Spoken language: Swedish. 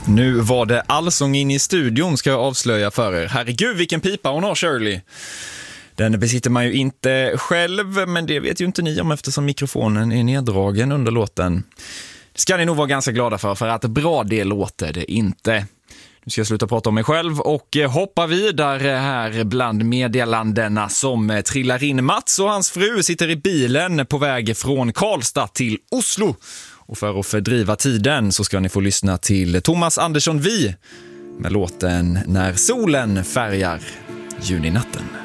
Nu var det allsång in i studion, ska jag avslöja för er. Herregud, vilken pipa hon har, Shirley. Den besitter man ju inte själv, men det vet ju inte ni om eftersom mikrofonen är neddragen under låten. Det ska ni nog vara ganska glada för att bra det låter det inte. Nu ska jag sluta prata om mig själv och hoppa vidare här bland meddelandena som trillar in. Mats och hans fru sitter i bilen på väg från Karlstad till Oslo. Och för att fördriva tiden så ska ni få lyssna till Thomas Andersson Vi med låten När solen färgar juninatten.